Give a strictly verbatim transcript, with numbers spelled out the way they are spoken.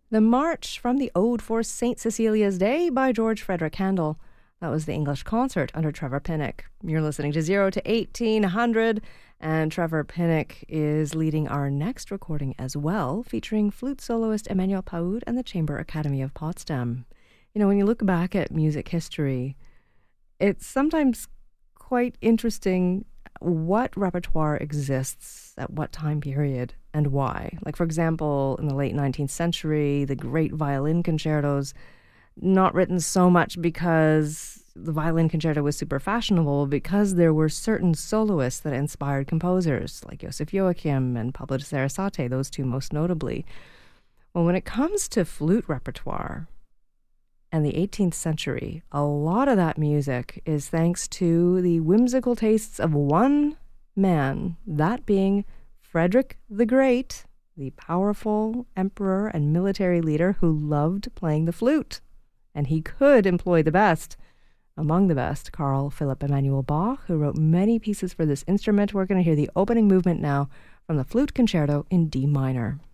The March from the Ode for Saint Cecilia's Day by George Frederick Handel. That was the English concert under Trevor Pinnock. You're listening to Zero to eighteen hundred, and Trevor Pinnock is leading our next recording as well, featuring flute soloist Emmanuel Paoud and the Chamber Academy of Potsdam. You know, when you look back at music history, it's sometimes quite interesting what repertoire exists at what time period and why. Like, for example, in the late nineteenth century, the great violin concertos, not written so much because the violin concerto was super fashionable, because there were certain soloists that inspired composers, like Joseph Joachim and Pablo de Sarasate, those two most notably. Well, when it comes to flute repertoire and the eighteenth century, a lot of that music is thanks to the whimsical tastes of one man, that being Frederick the Great, the powerful emperor and military leader who loved playing the flute. And he could employ the best. Among the best, Carl Philipp Emanuel Bach, who wrote many pieces for this instrument. We're going to hear the opening movement now from the Flute Concerto in D minor.